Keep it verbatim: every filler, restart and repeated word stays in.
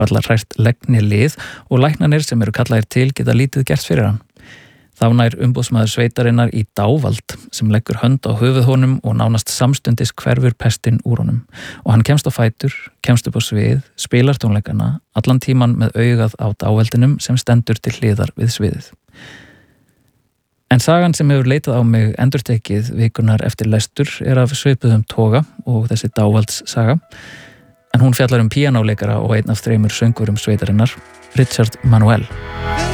allar hrært legni lið og læknanir sem eru kallaðir til geta lítið gert fyrir hann. Þá nær umboðsmaður sveitarinnar í dávald sem leggur hönd á höfuð honum og nánast samstundis hverfur pestin úr honum og hann kemst á fætur, kemst upp á svið, spilar tónleikana allan tíman með augað á dáveldinum sem stendur til hliðar við sviðið. En sagan sem hefur leitað á mig endurtekið vikunar eftir lestur er af svipuðum toga og þessi dávaldssaga en hún fjallar um píanóleikara og einn af þremur söngurum sveitarinnar, Richard Manuel.